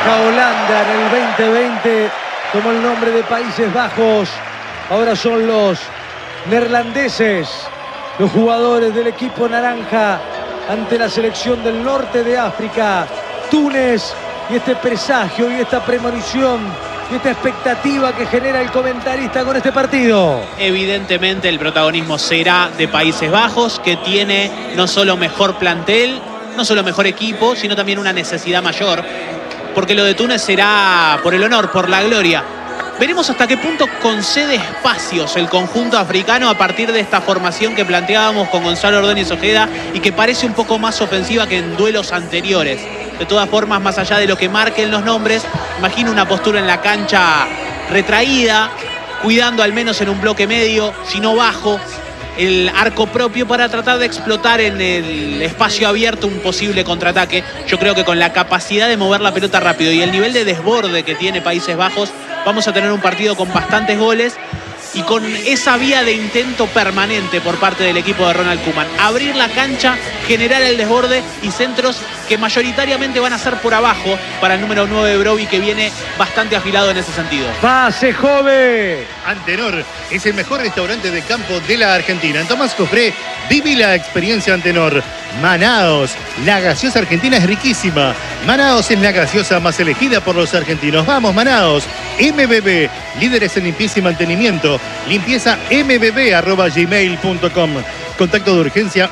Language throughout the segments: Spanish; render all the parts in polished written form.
vieja Holanda en el 2020 tomó el nombre de Países Bajos. Ahora son los neerlandeses, los jugadores del equipo naranja ante la selección del norte de África, Túnez, y este presagio y esta premonición y esta expectativa que genera el comentarista con este partido. Evidentemente el protagonismo será de Países Bajos, que tiene no solo mejor plantel, no solo mejor equipo, sino también una necesidad mayor, porque lo de Túnez será por el honor, por la gloria. Veremos hasta qué punto concede espacios el conjunto africano a partir de esta formación que planteábamos con Gonzalo Ordóñez Ojeda y que parece un poco más ofensiva que en duelos anteriores. De todas formas, más allá de lo que marquen los nombres, imagino una postura en la cancha retraída, cuidando al menos en un bloque medio, si no bajo, el arco propio para tratar de explotar en el espacio abierto un posible contraataque. Yo creo que con la capacidad de mover la pelota rápido y el nivel de desborde que tiene Países Bajos, vamos a tener un partido con bastantes goles y con esa vía de intento permanente por parte del equipo de Ronald Koeman. Abrir la cancha, generar el desborde y centros que mayoritariamente van a ser por abajo para el número 9 Brobbey, que viene bastante afilado en ese sentido. ¡Pase, joven! Antenor es el mejor restaurante de campo de la Argentina. En Tomás Cofré, viví la experiencia Antenor. Manaos, la gaseosa argentina es riquísima. Manaos es la gaseosa más elegida por los argentinos. ¡Vamos, Manaos! MBB, líderes en limpieza y mantenimiento. Limpieza mbb@gmail.com. Contacto de urgencia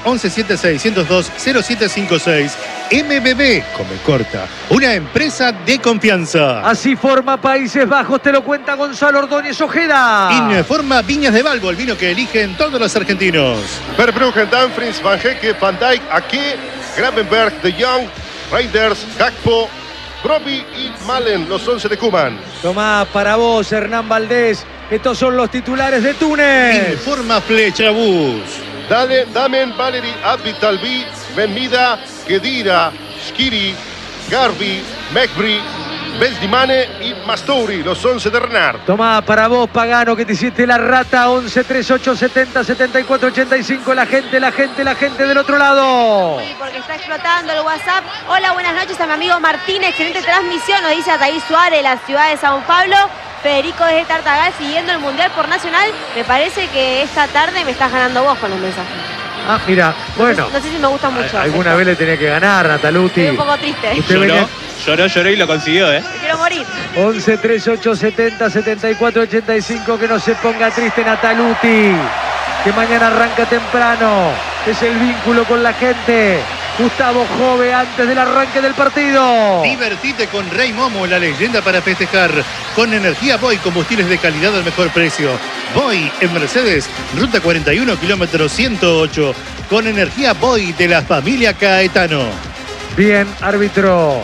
1176-102-0756. MBB, come corta. Una empresa de confianza. Así forma Países Bajos, te lo cuenta Gonzalo Ordóñez Ojeda. Informa Viñas de Balbo, el vino que eligen todos los argentinos. Verbruggen, Dumfries, Van Hecke, Van Dijk, Ake, Gravenberch, De Jong, Reinders, Gakpo, Brobbey y Malen, los 11 de Koeman. Tomá para vos, Hernán Valdés. Estos son los titulares de Túnez. Informa Flechabús. Damen, Valery, Abditalbi, Benmida, Kedira, Skiri, Garbi, Mekbri, Bezdimane y Mastouri, los 11 de Renard. Tomá para vos, Pagano, que te hiciste la rata. 11 38 70 74 85. La gente del otro lado. Sí, porque está explotando el WhatsApp. Hola, buenas noches a mi amigo Martín. Excelente transmisión, nos dice Ataí Suárez, de la ciudad de Sao Paulo. Federico desde Tartagal, siguiendo el Mundial por Nacional. Me parece que esta tarde me estás ganando vos con los mensajes. Ah, mira, bueno. No sé si me gusta mucho. Alguna vez le tenía que ganar, Nataluti. Estoy un poco triste. Lloró y lo consiguió, Me quiero morir. 11 38 70 74 85. Que no se ponga triste Nataluti, que mañana arranca temprano. Es el vínculo con la gente. Gustavo Jove antes del arranque del partido. Divertite con Rey Momo, la leyenda para festejar. Con energía Boy, combustibles de calidad al mejor precio. Boy en Mercedes, ruta 41, kilómetro 108. Con energía Boy de la familia Caetano. Bien, árbitro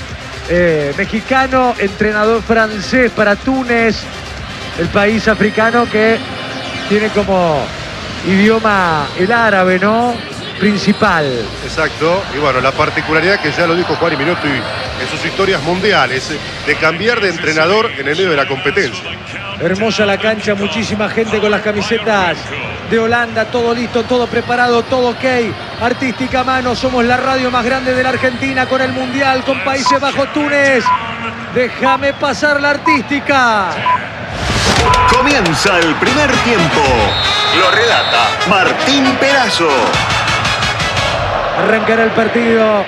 mexicano, entrenador francés para Túnez, el país africano que tiene como idioma el árabe, ¿no? Principal. Exacto, y bueno, la particularidad que ya lo dijo Juan y Minuto en sus historias mundiales, de cambiar de entrenador en el medio de la competencia. Hermosa la cancha, muchísima gente con las camisetas de Holanda, todo listo, todo preparado, todo ok. Artística mano, somos la radio más grande de la Argentina con el Mundial, con Países Bajos, Túnez. Déjame pasar la artística. Comienza el primer tiempo. Lo relata Martín Perazo. Arrancará el partido.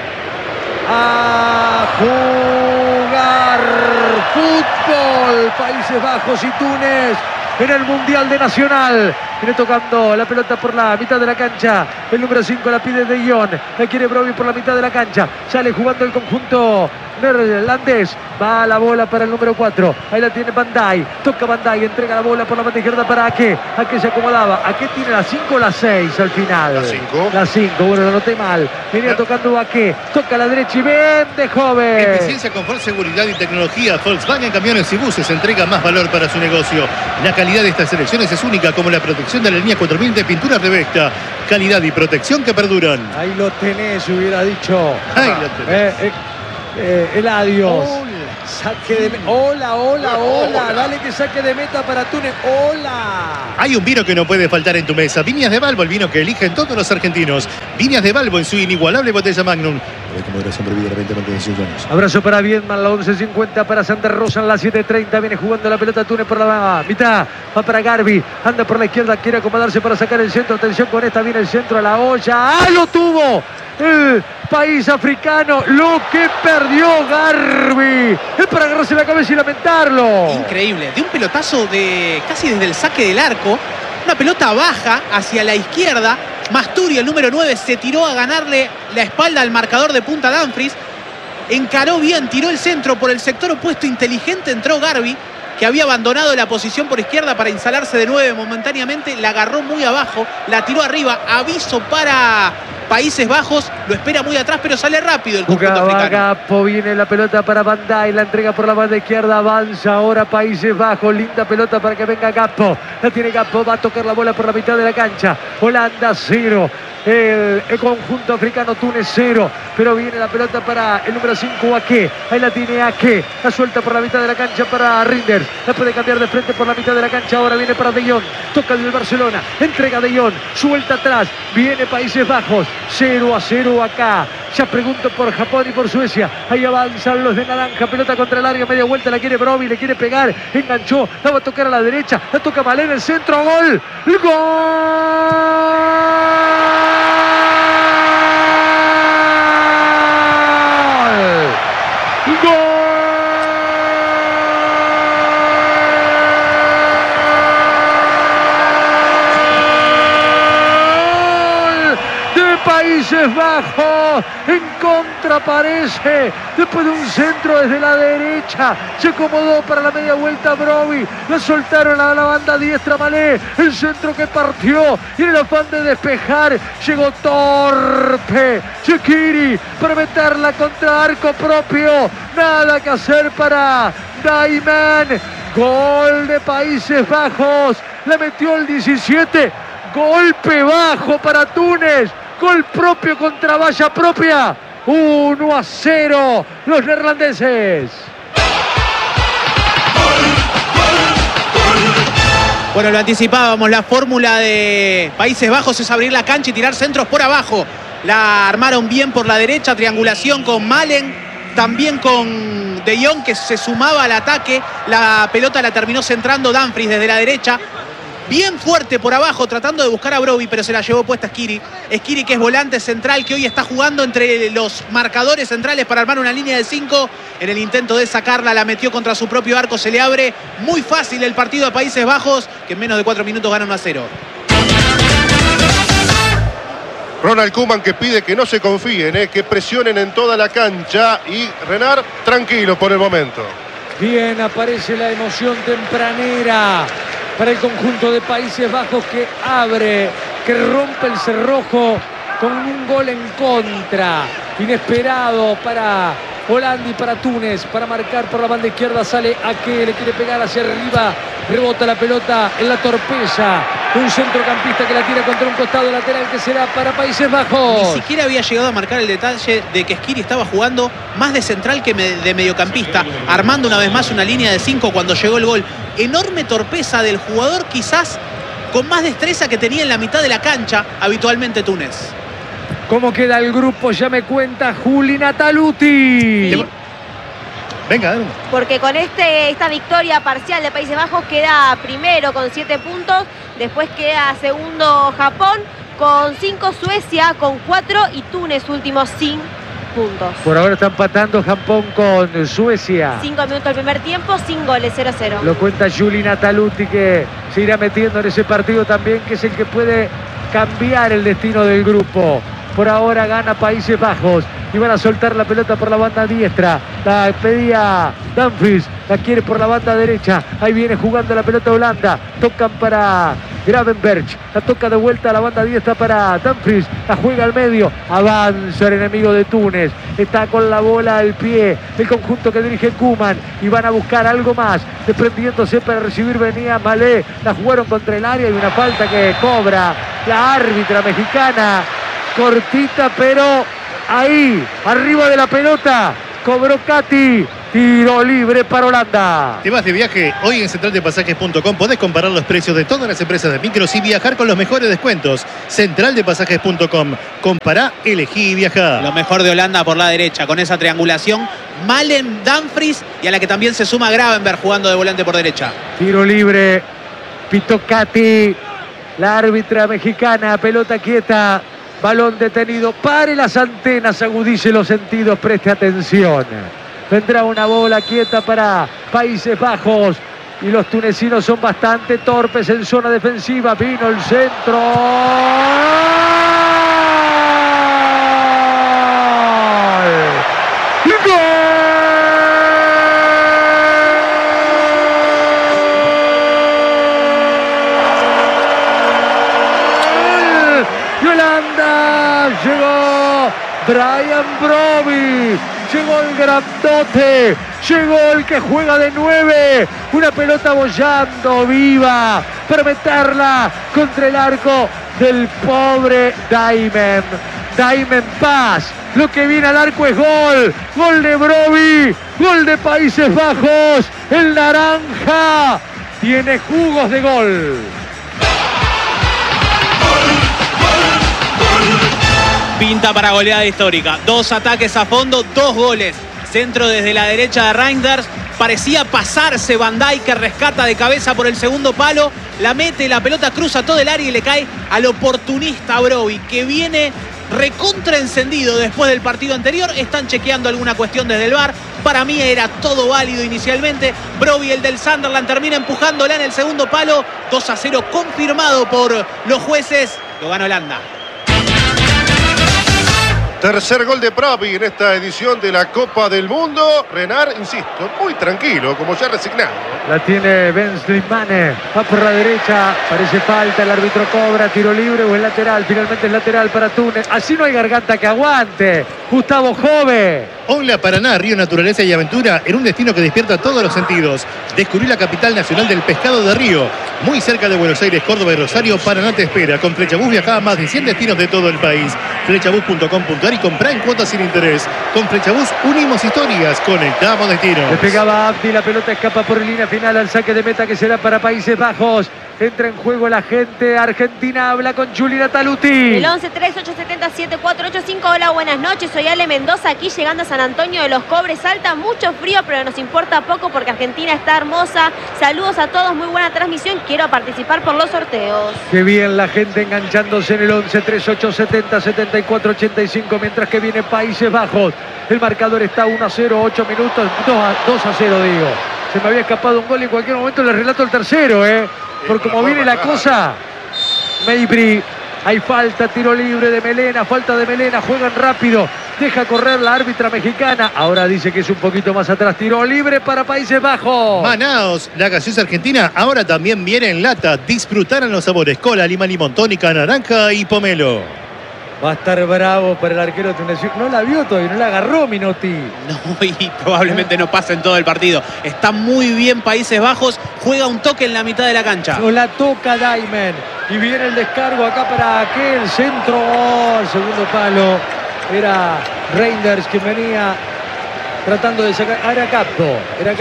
A jugar fútbol. Países Bajos y Túnez en el Mundial de Nacional. Viene tocando la pelota por la mitad de la cancha. El número 5 la pide De Jong. La quiere Brobbey por la mitad de la cancha. Sale jugando el conjunto neerlandés. Va la bola para el número 4. Ahí la tiene Van Dijk. Toca Van Dijk. Entrega la bola por la banda izquierda para Ake. Ake se acomodaba. Ake tiene la 5 o la 6 al final. La 5. La 5. Bueno, lo noté mal. Venía tocando Ake. Toca a la derecha y vende, joven. Eficiencia, confort, seguridad y tecnología. Volkswagen Camiones y Buses entrega más valor para su negocio. La calidad de estas selecciones es única, como la protección de la línea 4000 de pinturas de Vecta. Calidad y protección que perduran. Ahí lo tenés, hubiera dicho. Ahí lo tenés. Eladios. Saque de hola. Dale que saque de meta para Túnez. Hola. Hay un vino que no puede faltar en tu mesa. Viñas de Balbo, el vino que eligen todos los argentinos. Viñas de Balbo en su inigualable botella Magnum. Como duración previa de 20 de 18 años. Abrazo para Viedman, la 11.50 para Santa Rosa en la 7.30. Viene jugando la pelota Túnez por la mitad. Va para Garbi. Anda por la izquierda. Quiere acomodarse para sacar el centro. Atención con esta. Viene el centro a la olla. ¡Ah, lo tuvo! El país africano. Lo que perdió Garbi. Es para agarrarse la cabeza y lamentarlo. Increíble. De un pelotazo de casi desde el saque del arco. Una pelota baja hacia la izquierda. Masturi, el número 9, se tiró a ganarle la espalda al marcador de punta Dumfries. Encaró bien, tiró el centro por el sector opuesto. Inteligente entró Garbi, que había abandonado la posición por izquierda para instalarse de 9 momentáneamente. La agarró muy abajo, la tiró arriba. Aviso para Países Bajos. Lo espera muy atrás, pero sale rápido el conjunto africano. Gakpo, viene la pelota para Van Dijk. La entrega por la banda izquierda. Avanza ahora Países Bajos. Linda pelota para que venga Gakpo. La tiene Gakpo. Va a tocar la bola por la mitad de la cancha. Holanda 0. El conjunto africano Túnez 0. Pero viene la pelota para el número 5, Ake. Ahí la tiene Ake. La suelta por la mitad de la cancha para Reinders. La puede cambiar de frente por la mitad de la cancha. Ahora viene para De Jong. Toca el del Barcelona. Entrega De Jong. Suelta atrás. Viene Países Bajos. 0-0 acá. Ya pregunto por Japón y por Suecia. Ahí avanzan los de naranja. Pelota contra el área. Media vuelta. La quiere Brobbey. Le quiere pegar. Enganchó. La va a tocar a la derecha. La toca Malé en el centro. ¡Gol! ¡Gol! Países Bajos, en contra aparece, después de un centro desde la derecha, se acomodó para la media vuelta Brobbey, la soltaron a la banda diestra Malé, el centro que partió, y en el afán de despejar, llegó torpe, Shaqiri, para meterla contra arco propio, nada que hacer para Daiman, gol de Países Bajos, la metió el 17, golpe bajo para Túnez, gol propio contra valla propia. 1-0 los neerlandeses. Bueno, lo anticipábamos, la fórmula de Países Bajos es abrir la cancha y tirar centros por abajo. La armaron bien por la derecha, triangulación con Malen, también con De Jong, que se sumaba al ataque. La pelota la terminó centrando Dumfries desde la derecha. Bien fuerte por abajo, tratando de buscar a Brobbey, pero se la llevó puesta Shaqiri. Shaqiri, que es volante central, que hoy está jugando entre los marcadores centrales para armar una línea de 5. En el intento de sacarla, la metió contra su propio arco. Se le abre muy fácil el partido a Países Bajos, que en menos de 4 minutos gana 1-0. Ronald Koeman, que pide que no se confíen, que presionen en toda la cancha. Y Renard, tranquilo por el momento. Bien, aparece la emoción tempranera para el conjunto de Países Bajos, que abre, que rompe el cerrojo con un gol en contra. Inesperado para Holanda y para Túnez, para marcar por la banda izquierda. Sale Ake, le quiere pegar hacia arriba, rebota la pelota en la torpeza. Un centrocampista que la tira contra un costado lateral, que será para Países Bajos. Ni siquiera había llegado a marcar el detalle de que Shaqiri estaba jugando más de central que de mediocampista, armando una vez más una línea de 5 cuando llegó el gol. Enorme torpeza del jugador, quizás con más destreza que tenía en la mitad de la cancha habitualmente Túnez. ¿Cómo queda el grupo? Ya me cuenta Juli Nataluti. Sí. Venga, porque con esta victoria parcial de Países Bajos queda primero con 7 puntos, después queda segundo Japón con 5, Suecia con 4 y Túnez último sin puntos. Por ahora está empatando Japón con Suecia. 5 minutos del primer tiempo, sin goles, 0-0. Lo cuenta Juli Nataluti, que se irá metiendo en ese partido también, que es el que puede cambiar el destino del grupo. Por ahora gana Países Bajos y van a soltar la pelota por la banda diestra. La pedía Dumfries, la quiere por la banda derecha. Ahí viene jugando la pelota Holanda. Tocan para Gravenberch, la toca de vuelta a la banda diestra para Dumfries, la juega al medio, avanza el enemigo de Túnez, está con la bola al pie el conjunto que dirige Koeman y van a buscar algo más, desprendiéndose para recibir, venía Malé, la jugaron contra el área y una falta que cobra la árbitra mexicana, cortita pero ahí, arriba de la pelota, cobró Cati Tiro libre para Holanda. ¿Te vas de viaje? Hoy en centraldepasajes.com podés comparar los precios de todas las empresas de micros y viajar con los mejores descuentos. Centraldepasajes.com. Compará, elegí y viajá. Lo mejor de Holanda por la derecha, con esa triangulación. Malen, Dumfries y a la que también se suma Gravenberg jugando de volante por derecha. Tiro libre. Pitocati. La árbitra mexicana. Pelota quieta. Balón detenido. Pare las antenas. Agudice los sentidos. Preste atención. Vendrá una bola quieta para Países Bajos. Y los tunecinos son bastante torpes en zona defensiva. Vino el centro. ¡Gol! ¡Gol! ¡Yolanda! Llegó Brian Brobbey. Llegó el grandote, llegó el que juega de 9, una pelota bollando viva para meterla contra el arco del pobre Diamond Paz. Lo que viene al arco es gol, gol de Brobbey, gol de Países Bajos, el naranja tiene jugos de gol. Pinta para goleada histórica. 2 ataques a fondo, 2 goles. Centro desde la derecha de Reinders. Parecía pasarse Van Dijk, que rescata de cabeza por el segundo palo. La mete, la pelota cruza todo el área y le cae al oportunista Brobbey, que viene recontraencendido después del partido anterior. Están chequeando alguna cuestión desde el VAR. Para mí era todo válido inicialmente. Brobbey, el del Sunderland, termina empujándola en el segundo palo. 2-0 confirmado por los jueces. Lo gana Holanda. Tercer gol de Brobbey en esta edición de la Copa del Mundo. Renard, insisto, muy tranquilo, como ya resignado. La tiene Ben Slimane. Va por la derecha. Parece falta. El árbitro cobra. Tiro libre o el lateral. Finalmente el lateral para Túnez. Así no hay garganta que aguante. Gustavo Jove. Hola Paraná, Río Naturaleza y Aventura, en un destino que despierta todos los sentidos. Descubrí la capital nacional del pescado de Río. Muy cerca de Buenos Aires, Córdoba y Rosario, Paraná te espera. Con Flechabús viajá a más de 100 destinos de todo el país. Flechabús.com.ar y comprá en cuotas sin interés. Con Flechabús unimos historias, conectamos destinos. Le pegaba Abdi, la pelota escapa por línea final al saque de meta que será para Países Bajos. Entra en juego la gente argentina, habla con Juliana Taluti. El 11-3-870-7485. Hola, buenas noches. Soy Ale Mendoza, aquí llegando a San Antonio de los Cobres. Salta mucho frío, pero nos importa poco porque Argentina está hermosa. Saludos a todos, muy buena transmisión. Quiero participar por los sorteos. Qué bien la gente enganchándose en el 11-3870-7485, mientras que viene Países Bajos. El marcador está 1-0, 8 minutos, 2-0 digo. Se me había escapado un gol y en cualquier momento le relato el tercero, Por como viene la cosa, Mejbri, hay falta, tiro libre de Melena, falta de Melena, juegan rápido, deja correr la árbitra mexicana, ahora dice que es un poquito más atrás, tiro libre para Países Bajos. Manaos, la gaseosa argentina ahora también viene en lata. Disfrutarán los sabores cola, lima, limón, tónica, naranja y pomelo. Va a estar bravo para el arquero tunecino. No la vio todavía, no la agarró Minotti. No, y probablemente no pase en todo el partido. Está muy bien Países Bajos. Juega un toque en la mitad de la cancha. No la toca Diamond. Y viene el descargo acá para aquel centro. El segundo palo. Era Reinders quien venía tratando de sacar. Era Cappo.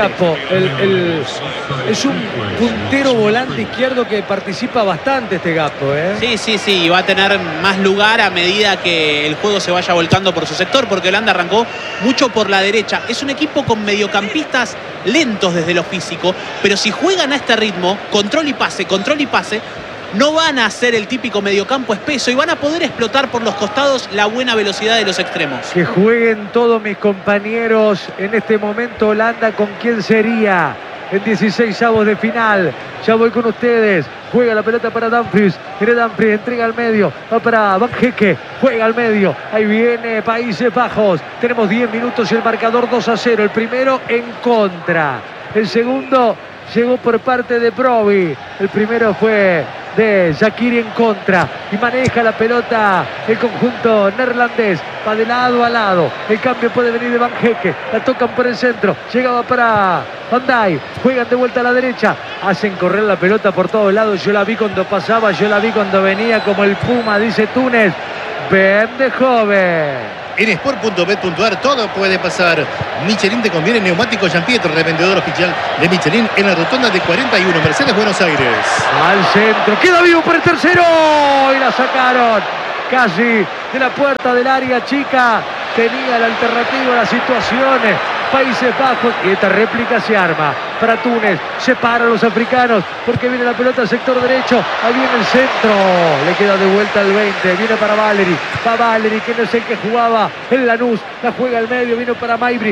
Es un puntero volante izquierdo que participa bastante este Cappo, Sí. Y va a tener más lugar a medida que el juego se vaya volcando por su sector, porque Holanda arrancó mucho por la derecha. Es un equipo con mediocampistas lentos desde lo físico, pero si juegan a este ritmo, control y pase, no van a ser el típico mediocampo espeso y van a poder explotar por los costados la buena velocidad de los extremos. Que jueguen todos mis compañeros en este momento. Holanda, ¿con quién sería? En 16avos de final. Ya voy con ustedes. Juega la pelota para Dumfries. Mire Dumfries, entrega al medio. Va para Van Hecke. Juega al medio. Ahí viene Países Bajos. Tenemos 10 minutos y el marcador 2-0. El primero en contra. El segundo llegó por parte de Brobbey. El primero fue de Shaqiri en contra. Y maneja la pelota el conjunto neerlandés. Va de lado a lado. El cambio puede venir de Van Hecke. La tocan por el centro. Llegaba para Van Dijk. Juegan de vuelta a la derecha. Hacen correr la pelota por todos lados. Yo la vi cuando pasaba. Yo la vi cuando venía como el Puma, dice Túnez. Ben de joven. En sport.bet.ar todo puede pasar. Michelin te conviene neumáticos Giampietro, revendedor oficial de Michelin en la rotonda de 41, Mercedes, Buenos Aires. Al centro, queda vivo por el tercero y la sacaron casi de la puerta del área chica. Tenía la alternativa a las situaciones. Países Bajos y esta réplica se arma para Túnez, separa a los africanos porque viene la pelota al sector derecho, ahí viene el centro, le queda de vuelta el 20, viene para Valeri, va Valeri que no es el que jugaba en Lanús, la juega al medio, vino para Maibri,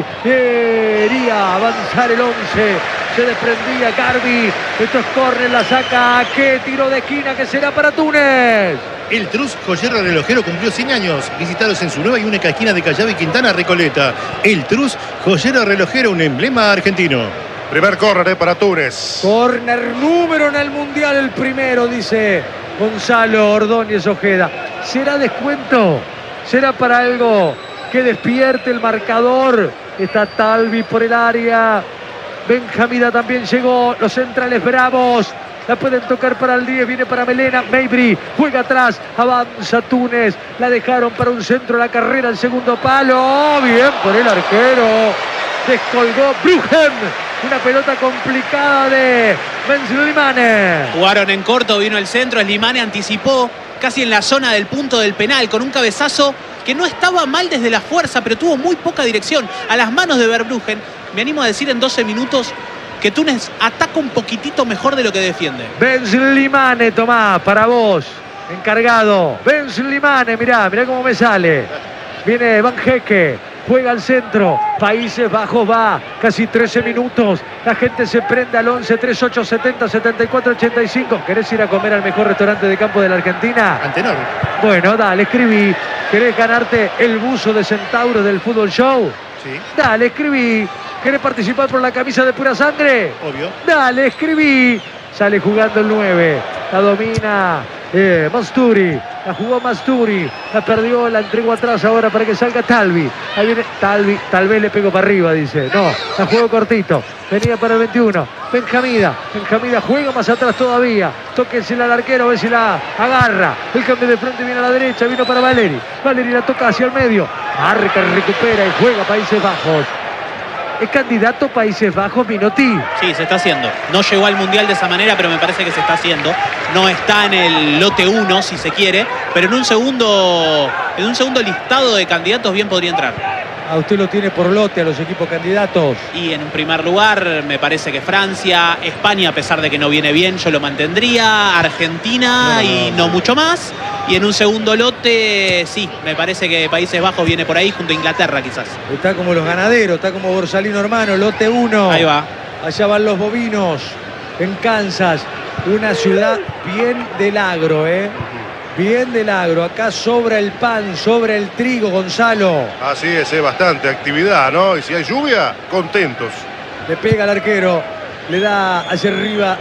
quería avanzar el 11, se desprendía Garbi, esto es córner, la saca, qué tiro de esquina que será para Túnez. El Trus Joyero Relojero cumplió 100 años. Visitaros en su nueva y única esquina de Callao y Quintana, Recoleta. El Trus Joyero Relojero, un emblema argentino. Primer córner para Túnez. Córner número en el Mundial, el primero, dice Gonzalo Ordóñez Ojeda. ¿Será descuento? ¿Será para algo que despierte el marcador? Está Talvi por el área. Benjamida también llegó. Los centrales bravos. La pueden tocar para el 10, viene para Melena, Maibri, juega atrás, avanza Túnez, la dejaron para un centro, la carrera, el segundo palo, bien por el arquero, descolgó Bruggen, una pelota complicada de Slimane. Jugaron en corto, vino el centro, Slimane anticipó casi en la zona del punto del penal, con un cabezazo que no estaba mal desde la fuerza, pero tuvo muy poca dirección, a las manos de Verbruggen. Me animo a decir en 12 minutos que Túnez ataca un poquitito mejor de lo que defiende. Slimane, tomá, para vos, encargado. Slimane, mirá cómo me sale. Viene Van Hekke, juega al centro. Países Bajos va, casi 13 minutos. La gente se prende al 11, 38, 70, 74, 85. ¿Querés ir a comer al mejor restaurante de campo de la Argentina? Antenor. Bueno, dale, escribí. ¿Querés ganarte el buzo de Centauro del Fútbol Show? Sí. Dale, escribí. ¿Querés participar por la camisa de pura sangre? Obvio. Dale, escribí. Sale jugando el 9. La domina Masturi. La jugó Masturi. La perdió, la entregó atrás ahora para que salga Talvi. Ahí viene Talvi. Tal vez le pegó para arriba, dice. No, la jugó cortito. Venía para el 21. Benjamida. Benjamida juega más atrás todavía. Tóquensela al arquero, a ver si la agarra. El cambio de frente viene a la derecha. Vino para Valeri. Valeri la toca hacia el medio. Marca, recupera y juega Países Bajos. ¿Es candidato Países Bajos, Minotti? Sí, se está haciendo. No llegó al Mundial de esa manera, pero me parece que se está haciendo. No está en el lote 1, si se quiere, pero en un segundo listado de candidatos bien podría entrar. A usted lo tiene por lote a los equipos candidatos. Y en primer lugar, me parece que Francia, España, a pesar de que no viene bien, yo lo mantendría. Argentina y no mucho más. Y en un segundo lote, sí, me parece que Países Bajos viene por ahí junto a Inglaterra quizás. Está como los ganaderos, está como Borsalino hermano, lote 1. Ahí va. Allá van los bovinos, en Kansas, una ciudad bien del agro, bien del agro. Acá sobra el pan, sobra el trigo, Gonzalo. Así es bastante actividad, ¿no? Y si hay lluvia, contentos. Le pega al arquero, le da hacia arriba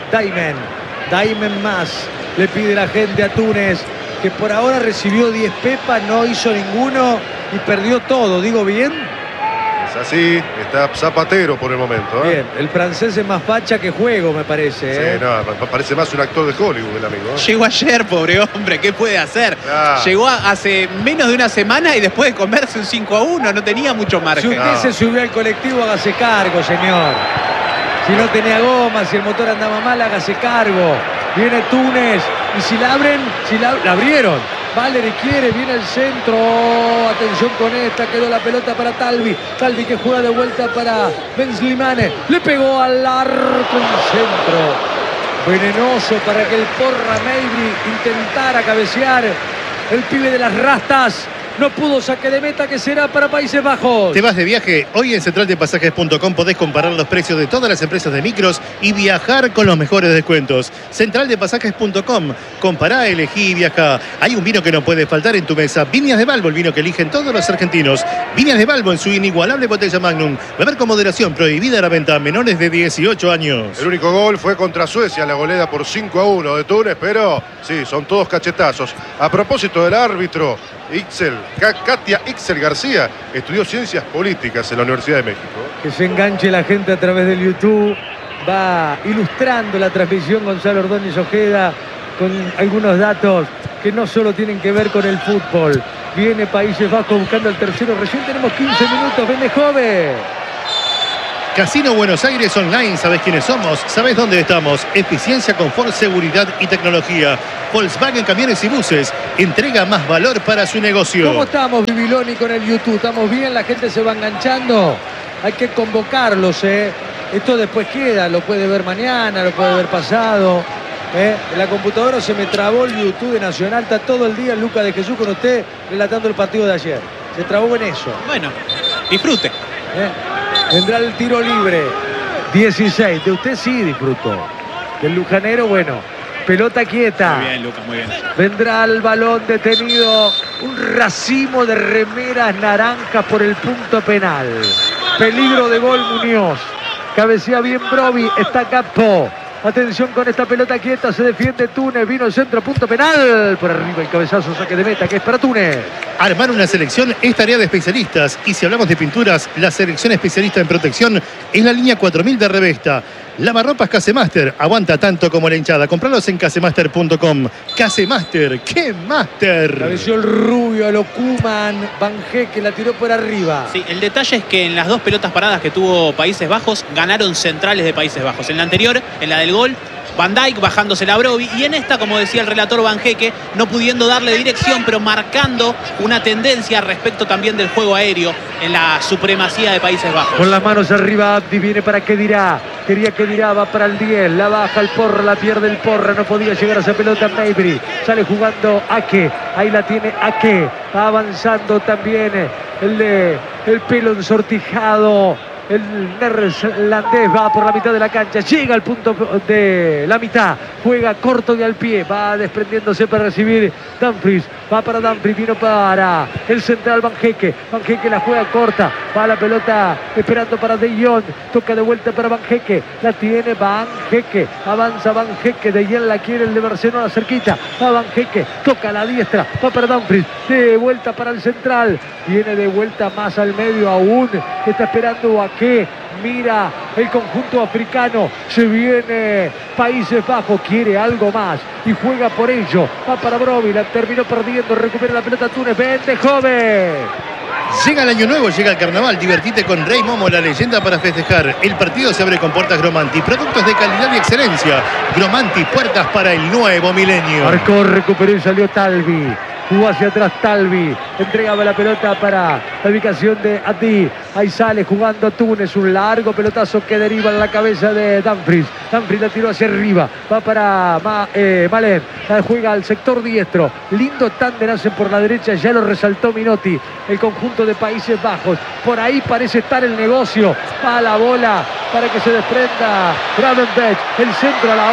Daimen más. Le pide la gente a Túnez, que por ahora recibió 10 pepas, no hizo ninguno y perdió todo. ¿Digo bien? Es así, está Zapatero por el momento. Bien, el francés es más facha que juego, me parece. Sí, no, parece más un actor de Hollywood el amigo. Llegó ayer, pobre hombre, ¿qué puede hacer? Ah. Llegó hace menos de una semana y después de comerse un 5-1, no tenía mucho margen. Si usted se subió al colectivo, hágase cargo, señor. Si no tenía goma, si el motor andaba mal, hágase cargo. Viene Túnez y si la abren, la abrieron. Valeri quiere, viene el centro. Atención con esta, quedó la pelota para Talvi. Talvi que juega de vuelta para Slimane. Le pegó al arco, un centro venenoso para que el porra Maibri intentara cabecear. El pibe de las rastas no pudo, saque de meta que será para Países Bajos. ¿Te vas de viaje? Hoy en centraldepasajes.com podés comparar los precios de todas las empresas de micros y viajar con los mejores descuentos. Centraldepasajes.com. Compará, elegí y viajá. Hay un vino que no puede faltar en tu mesa. Viñas de Balbo, el vino que eligen todos los argentinos. Viñas de Balbo en su inigualable botella Magnum. Beber con moderación, prohibida la venta a menores de 18 años. El único gol fue contra Suecia, la goleada por 5-1 de Túnez, pero sí, son todos cachetazos. A propósito del árbitro, Katia Ixel García estudió Ciencias Políticas en la Universidad de México. Que se enganche la gente a través del YouTube. Va ilustrando la transmisión Gonzalo Ordóñez Ojeda con algunos datos que que no solo tienen que ver con el fútbol. Viene Países Bajos buscando el tercero. Recién tenemos 15 minutos. Bendejove. Casino Buenos Aires Online, ¿sabés quiénes somos? ¿Sabés dónde estamos? Eficiencia, confort, seguridad y tecnología. Volkswagen Camiones y Buses entrega más valor para su negocio. ¿Cómo estamos, Bibiloni, con el YouTube? ¿Estamos bien? ¿La gente se va enganchando? Hay que convocarlos, ¿eh? Esto después queda, lo puede ver mañana, lo puede ver pasado. En la computadora se me trabó el YouTube de Nacional. Está todo el día Lucas de Jesús con usted relatando el partido de ayer. Se trabó en eso. Bueno, disfrute. Vendrá el tiro libre. 16. De usted sí disfrutó. Del lujanero, bueno. Pelota quieta. Muy bien, Lucas, muy bien. Vendrá el balón detenido. Un racimo de remeras naranjas por el punto penal. Peligro de gol Muñoz. Cabecea bien Brovi. Está Capo. Atención con esta pelota quieta. Se defiende Túnez. Vino el centro. Punto penal. Por arriba el cabezazo. Saque de meta que es para Túnez. Armar una selección es tarea de especialistas. Y si hablamos de pinturas, la selección especialista en protección es la línea 4000 de Revesta. Lavarropas Casemaster. Aguanta tanto como la hinchada. Compralos en casemaster.com. Casemaster. ¡Qué máster! Cabeció el rubio a lo Koeman. Banjé que la tiró por arriba. Sí, el detalle es que en las dos pelotas paradas que tuvo Países Bajos, ganaron centrales de Países Bajos. En la anterior, en la del gol, Van Dijk bajándose la Brovi, y en esta, como decía el relator Banjeque, no pudiendo darle dirección, pero marcando una tendencia respecto también del juego aéreo en la supremacía de Países Bajos. Con las manos arriba, Abdi viene para Kedirá. Quería Kedirá, va para el 10, la baja el Porra, la pierde el Porra, no podía llegar a esa pelota Maybury. Sale jugando Ake, ahí la tiene Ake, va avanzando también el pelo ensortijado. El neerlandés va por la mitad de la cancha, llega al punto de la mitad, juega corto y al pie, va desprendiéndose para recibir Dumfries, va para Dumfries, vino para el central Banjeque, Banjeque la juega corta, va la pelota esperando para De Jong, toca de vuelta para Banjeque, la tiene Banjeque, avanza Banjeque, De Jong la quiere el de Barcelona cerquita, va Banjeque, toca a la diestra, va para Dumfries, de vuelta para el central, viene de vuelta más al medio aún, está esperando a que mira el conjunto africano, se viene Países Bajos, quiere algo más y juega por ello, va para Brovi, la terminó perdiendo, recupera la pelota Túnez, Bendejove. Llega el año nuevo, llega el carnaval, divertite con Rey Momo, la leyenda para festejar. El partido se abre con puertas Gromanti, productos de calidad y excelencia. Gromanti, puertas para el nuevo milenio. Marcó, recuperó y salió Talvi. Jugó hacia atrás Talvi, entregaba la pelota para la ubicación de Adi. Ahí sale jugando Túnez, un largo pelotazo que deriva en la cabeza de Dumfries. Dumfries la tiró hacia arriba, va para Malen, la juega al sector diestro. Lindo tándem hacen por la derecha, ya lo resaltó Minotti. El conjunto de Países Bajos, por ahí parece estar el negocio. Va la bola para que se desprenda Gravenberch, el centro a la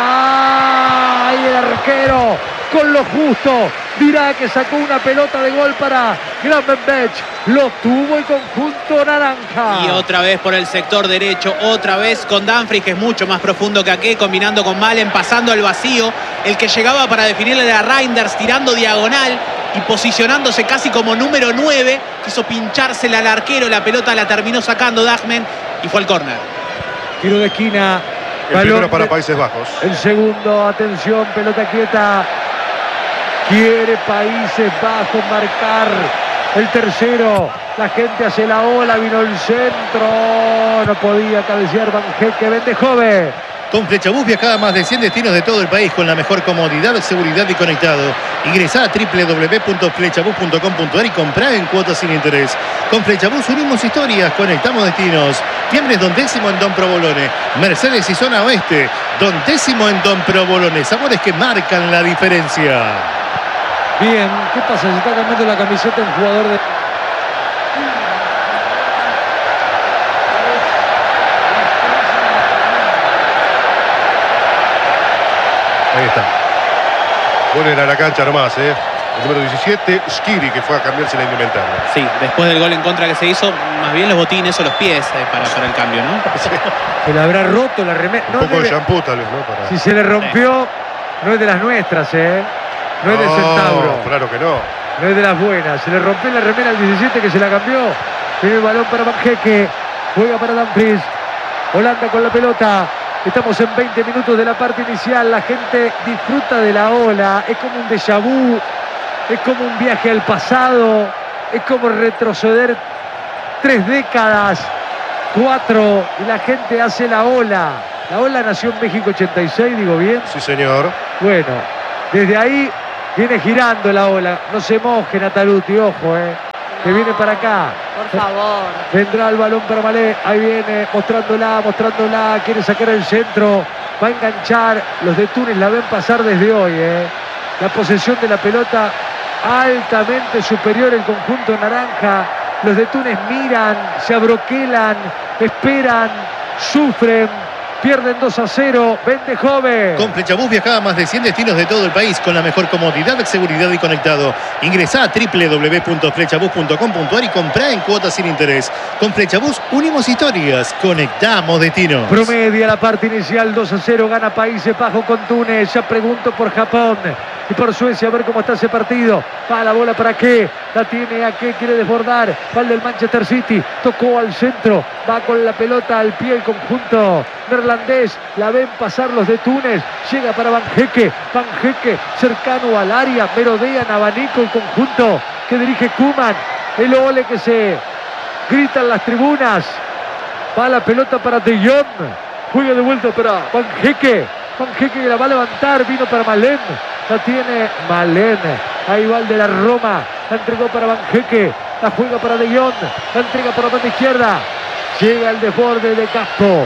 olla. Ahí el arquero con lo justo, dirá que sacó una pelota de gol para Gravenberch, lo tuvo el conjunto naranja. Y otra vez por el sector derecho, otra vez con Dumfries, que es mucho más profundo que aquí, combinando con Malen, pasando al vacío, el que llegaba para definirle a Reinders, tirando diagonal y posicionándose casi como número 9, quiso pinchársela al arquero, la pelota la terminó sacando Dagmen y fue al córner. Tiro de esquina. El primero para Países Bajos. El segundo, atención, pelota quieta. Quiere Países Bajos marcar el tercero. La gente hace la ola, vino el centro. No podía cabecear Banjeque, Bendejove. Con Flechabús viaja a más de 100 destinos de todo el país con la mejor comodidad, seguridad y conectado. Ingresá a www.flechabús.com.ar y comprá en cuotas sin interés. Con Flechabús unimos historias, conectamos destinos. Fiambres Don Décimo en Don Provolone. Mercedes y Zona Oeste. Don Décimo en Don Provolone. Sabores que marcan la diferencia. Bien, ¿qué pasa? Se está cambiando la camiseta un jugador de... Ahí está. Ponen a la cancha nomás, ¿eh? El número 17, Skiri, que fue a cambiarse la indumentaria. Sí, después del gol en contra que se hizo, más bien los botines o los pies para el cambio, ¿no? Se le habrá roto la remera. Un poco de shampoo tal vez, ¿no? Para... Si se le rompió, no es de las nuestras, ¿eh? No es de Centauro. Claro que no. No es de las buenas. Se le rompió la remera al 17 que se la cambió. Tiene el balón para Banjeque. Juega para Dumfries. Holanda con la pelota. Estamos en 20 minutos de la parte inicial. La gente disfruta de la ola. Es como un déjà vu. Es como un viaje al pasado. Es como retroceder 3 décadas, 4. Y la gente hace la ola. La ola nació en México 86, digo bien. Sí, señor. Bueno, desde ahí viene girando la ola. No se moje, Nataluti, ojo, que viene para acá. Por favor. Vendrá el balón para Malé. Ahí viene, mostrándola. Quiere sacar el centro. Va a enganchar. Los de Túnez la ven pasar desde hoy, La posesión de la pelota altamente superior el conjunto naranja. Los de Túnez miran, se abroquelan, esperan, sufren. Pierden 2-0, Vende Joven. Con Flechabús viaja a más de 100 destinos de todo el país con la mejor comodidad, seguridad y conectado. Ingresá a www.flechabús.com.ar y comprá en cuotas sin interés. Con Flechabús unimos historias, conectamos destinos. Promedia la parte inicial, 2-0, gana Países Bajos con Túnez. Ya pregunto por Japón y por Suecia, a ver cómo está ese partido. Va la bola para qué, la tiene a qué, quiere desbordar. Va el del Manchester City, tocó al centro, va con la pelota al pie el conjunto neerlandés. La ven pasar los de Túnez, llega para Van Hekke cercano al área, merodean abanico el conjunto que dirige Koeman. El ole que se grita en las tribunas. Va la pelota para De Jong, juega de vuelta para Van Hekke que la va a levantar, vino para Malen, la tiene Malen, ahí va el de la Roma, la entregó para Van Hekke, la juega para De Jong, la entrega por la banda izquierda, llega el desborde de Gaspo,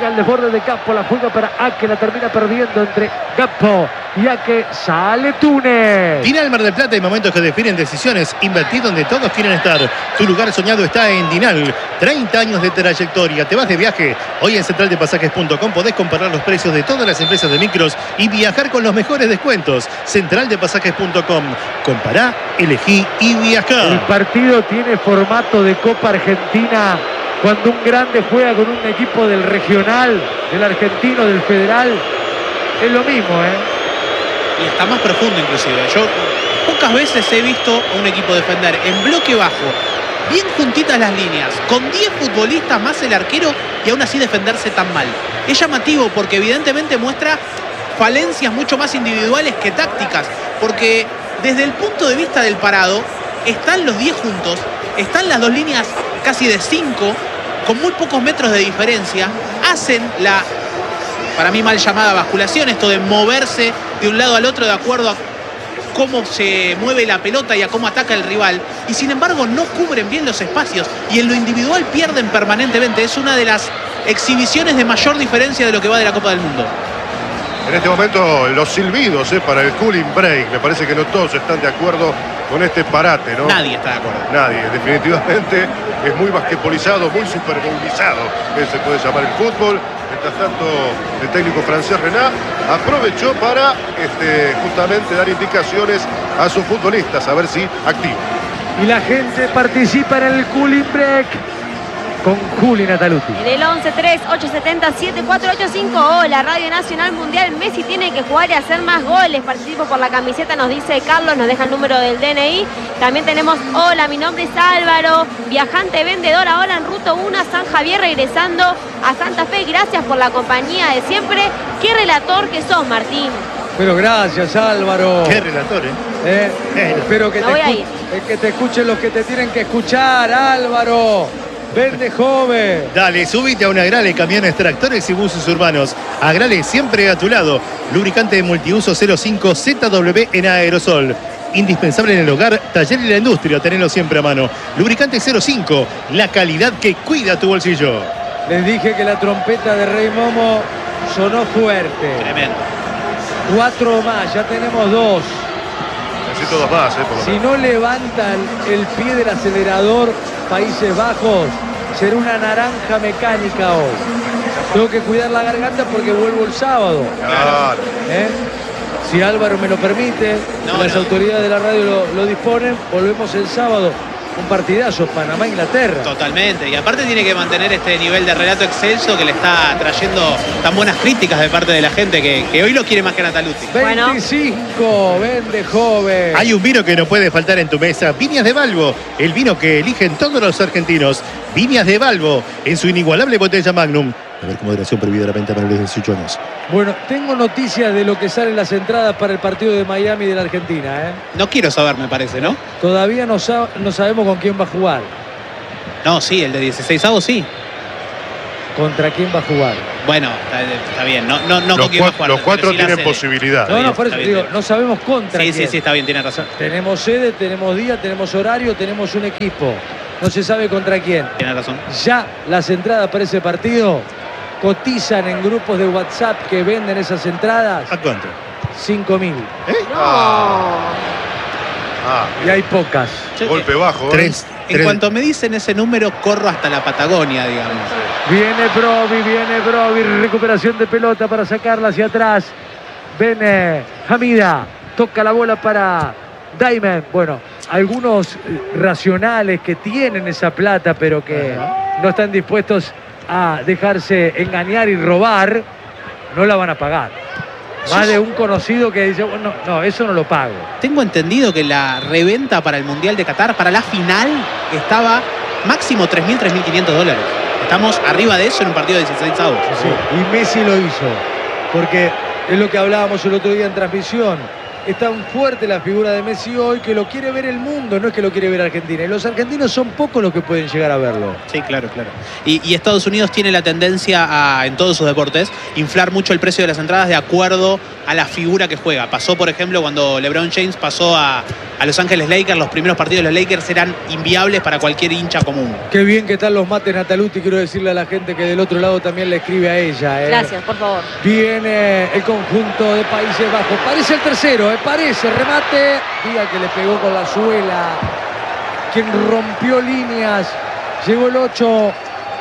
la juega para Ake, la termina perdiendo entre Gaspo y Ake, sale Túnez. Dinal Mar del Plata, hay momentos que definen decisiones. Invertí donde todos quieren estar. Tu lugar soñado está en Dinal. 30 años de trayectoria. ¿Te vas de viaje? Hoy en centraldepasajes.com podés comparar los precios de todas las empresas de micros y viajar con los mejores descuentos. Centraldepasajes.com. Compará, elegí y viajá. El partido tiene formato de Copa Argentina. Cuando un grande juega con un equipo del regional, del argentino, del federal, es lo mismo, Y está más profundo inclusive. Yo pocas veces he visto a un equipo defender en bloque bajo, bien juntitas las líneas, con 10 futbolistas más el arquero y aún así defenderse tan mal. Es llamativo porque evidentemente muestra falencias mucho más individuales que tácticas, porque desde el punto de vista del parado, están los 10 juntos, están las dos líneas casi de 5, con muy pocos metros de diferencia, hacen la, para mí mal llamada basculación, esto de moverse de un lado al otro de acuerdo a cómo se mueve la pelota y a cómo ataca el rival, y sin embargo no cubren bien los espacios y en lo individual pierden permanentemente. Es una de las exhibiciones de mayor diferencia de lo que va de la Copa del Mundo. En este momento los silbidos para el cooling break. Me parece que no todos están de acuerdo con este parate, ¿no? Nadie está de acuerdo. Nadie, definitivamente es muy basquetbolizado, muy superbolizado, que se puede llamar el fútbol. Mientras tanto, el técnico francés Renat aprovechó para justamente dar indicaciones a sus futbolistas, a ver si activan. Y la gente participa en el cooling break con Juli Nataluti. En el 11-3-870-7485. Hola, Radio Nacional Mundial. Messi tiene que jugar y hacer más goles. Participo por la camiseta, nos dice Carlos, nos deja el número del DNI. También tenemos, hola, mi nombre es Álvaro, viajante vendedor ahora en Ruta 1 a San Javier, regresando a Santa Fe. Gracias por la compañía de siempre. Qué relator que sos, Martín. Pero gracias, Álvaro. Qué relator, Espero que te escuchen los que te tienen que escuchar, Álvaro. Vende Joven. Dale, subite a una Agrale, camiones, tractores y buses urbanos. Agrale siempre a tu lado. Lubricante de multiuso 05 ZW en aerosol. Indispensable en el hogar, taller y la industria. Tenelo siempre a mano. Lubricante 05, la calidad que cuida tu bolsillo. Les dije que la trompeta de Rey Momo sonó fuerte. Tremendo. 4 más, ya tenemos 2. Necesito 2 más, por lo Si menos. no levantan el pie del acelerador Países Bajos, será una naranja mecánica hoy. Tengo que cuidar la garganta porque vuelvo el sábado. Claro. Si Álvaro me lo permite, las autoridades de la radio lo disponen, volvemos el sábado. Un partidazo, Panamá-Inglaterra. Totalmente, y aparte tiene que mantener este nivel de relato excelso que le está trayendo tan buenas críticas de parte de la gente que hoy lo quiere más que Nataluti. 25, Vende Joven. Hay un vino que no puede faltar en tu mesa, Viñas de Balbo, el vino que eligen todos los argentinos. Viñas de Balbo, en su inigualable botella Magnum. A ver, con moderación prohibida la venta menores de 18 años. Bueno, tengo noticias de lo que salen las entradas para el partido de Miami de la Argentina, ¿eh? No quiero saber, me parece, ¿no? Todavía no sabemos con quién va a jugar. No, sí, el de 16avos sí. ¿Contra quién va a jugar? Bueno, está bien. No Los, con quién va a jugar. los cuatro pero sí la tienen sede. posibilidad. No, bien, por eso está bien, digo, no sabemos contra Sí, quién. sí, está bien, tiene razón. Tenemos sede, tenemos día, tenemos horario, tenemos un equipo. No se sabe contra quién. Tiene razón. Ya las entradas para ese partido cotizan en grupos de WhatsApp que venden esas entradas ¿A cuánto? 5.000. Y hay pocas. Golpe bajo. En cuanto me dicen ese número, corro hasta la Patagonia, digamos. Viene Brovi, recuperación de pelota para sacarla hacia atrás. Ven Hamida, toca la bola para Diamond. Bueno, algunos racionales que tienen esa plata, pero que no están dispuestos a dejarse engañar y robar, no la van a pagar. Más de un conocido que dice, bueno, no, eso no lo pago. Tengo entendido que la reventa para el Mundial de Qatar, para la final, estaba máximo 3.000, 3.500 dólares. Estamos arriba de eso en un partido de 16avos. Sí, y Messi lo hizo, porque es lo que hablábamos el otro día en transmisión. Es tan fuerte la figura de Messi hoy que lo quiere ver el mundo, no es que lo quiere ver Argentina. Y los argentinos son pocos los que pueden llegar a verlo. Sí, claro. Y Estados Unidos tiene la tendencia a, en todos sus deportes, inflar mucho el precio de las entradas de acuerdo a la figura que juega. Pasó, por ejemplo, cuando LeBron James pasó a Los Ángeles Lakers, los primeros partidos de los Lakers eran inviables para cualquier hincha común. Qué bien que están los mates, Nataluti. Quiero decirle a la gente que del otro lado también le escribe a ella. Gracias, por favor. Viene el conjunto de Países Bajos. Parece el tercero, parece. Remate. Diga que le pegó con la suela. Quien rompió líneas. Llegó el 8.